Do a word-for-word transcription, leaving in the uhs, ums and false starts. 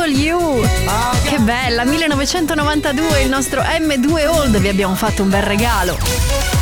Beautiful You. Che bella, millenovecentonovantadue, il nostro M due Old, vi abbiamo fatto un bel regalo.